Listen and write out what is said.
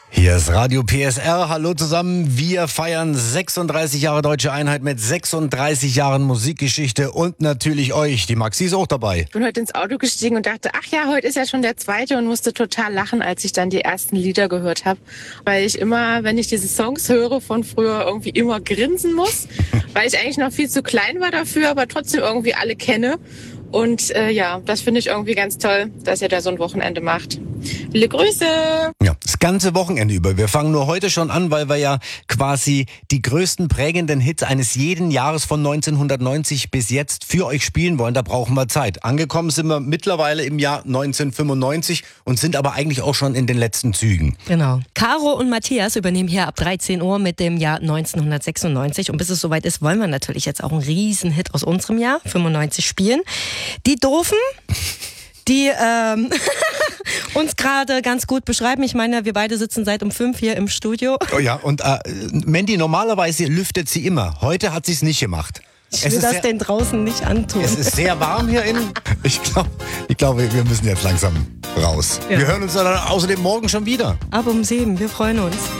Hier ist Radio PSR. Hallo zusammen. Wir feiern 36 Jahre Deutsche Einheit mit 36 Jahren Musikgeschichte und natürlich euch. Die Maxi ist auch dabei. Ich bin heute ins Auto gestiegen und dachte, ach ja, heute ist ja schon der zweite und musste total lachen, als ich dann die ersten Lieder gehört habe. Weil ich immer, wenn ich diese Songs höre von früher, irgendwie immer grinsen muss. Weil ich eigentlich noch viel zu klein war dafür, aber trotzdem irgendwie alle kenne. Und ja, das finde ich irgendwie ganz toll, dass ihr da so ein Wochenende macht. Viele Grüße! Ja, das ganze Wochenende über. Wir fangen nur heute schon an, weil wir ja quasi die größten prägenden Hits eines jeden Jahres von 1990 bis jetzt für euch spielen wollen. Da brauchen wir Zeit. Angekommen sind wir mittlerweile im Jahr 1995 und sind aber eigentlich auch schon in den letzten Zügen. Genau. Caro und Matthias übernehmen hier ab 13 Uhr mit dem Jahr 1996. Und bis es soweit ist, wollen wir natürlich jetzt auch einen Riesenhit aus unserem Jahr 95 spielen. Die Doofen, die uns gerade ganz gut beschreiben. Ich meine, wir beide sitzen seit um 5 hier im Studio. Oh ja, und Mandy, normalerweise lüftet sie immer. Heute hat sie es nicht gemacht. Ich will das denn draußen nicht antun. Es ist sehr warm hier innen. Ich glaube, wir müssen jetzt langsam raus. Ja. Wir hören uns dann außerdem morgen schon wieder. Ab um 7, wir freuen uns.